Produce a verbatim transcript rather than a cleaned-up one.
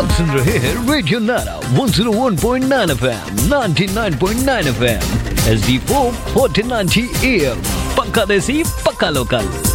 आप सुन रहे हैं रेडियो नारा one zero one point nine FM, ninety nine point nine FM, H D four fourteen ninety am, पक्का देसी पक्का लोकल।